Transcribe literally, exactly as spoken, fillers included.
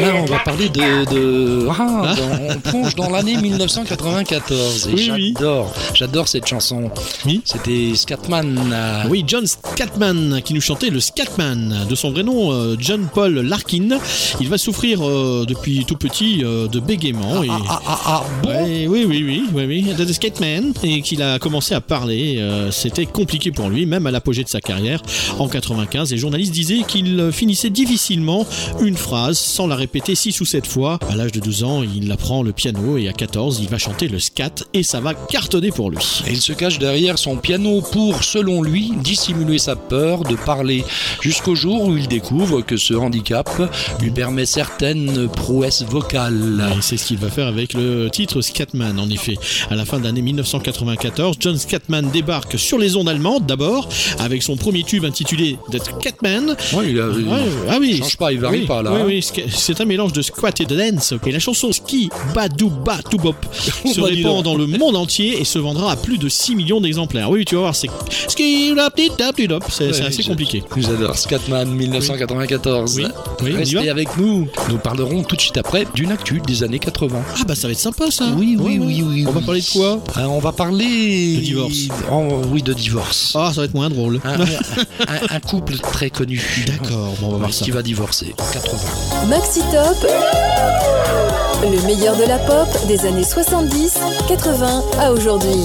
là, on va parler de... de... Ah, on plonge dans l'année dix-neuf cent quatre-vingt-quatorze. Et oui, j'adore, oui. j'adore cette chanson. Oui. C'était Scatman. Euh... Oui, John Scatman qui nous chantait le Scatman. De son vrai nom, euh, John Paul Larkin. Il va souffrir euh, depuis tout petit euh, de bégaiement. Ah, et... ah, ah, ah, bon ouais, oui, oui, oui, oui, oui, de Scatman. Et qu'il a commencé à parler. Euh, c'était compliqué pour lui, même à l'apogée de sa carrière en quatre-vingt-quinze. Les journalistes disaient qu'il finissait difficilement une phrase sans la répéter six ou sept fois. À l'âge de douze ans, il apprend le piano et à quatorze, il va chanter le scat et ça va cartonner pour lui. Et il se cache derrière son piano pour, selon lui, dissimuler sa peur de parler jusqu'au jour où il découvre que ce handicap lui permet certaines prouesses vocales. Et c'est ce qu'il va faire avec le titre Scatman, en effet. À la fin de l'année dix-neuf cent quatre-vingt-quatorze, John Scatman débarque sur les ondes allemandes d'abord avec son premier tube intitulé The Scatman. Ouais, il a, il ouais, ah oui, change pas, il varie oui, pas là. Oui, oui, c'est un mélange de squat et de dance. Et la chanson Ski Badou Ba Tout Bop se répand dans le monde entier et se vendra à plus de six millions d'exemplaires. Oui, tu vas voir, c'est Ski Badou Ba c'est assez compliqué. J'adore Scatman dix-neuf cent quatre-vingt-quatorze. Oui, oui, restez avec nous. Nous parlerons tout de suite après d'une actu des années quatre-vingts. Ah bah ça va être sympa ça. Oui, oui, oui, oui. On va parler de quoi? euh, On va parler de divorce. Oh, oui, de divorce. Ah, ça va être moins drôle. Un, un, un couple très connu. D'accord, bon, on va voir ça. Qui va divorcer. quatre-vingts. Maxi Top, le meilleur de la pop des années soixante-dix, quatre-vingts à aujourd'hui.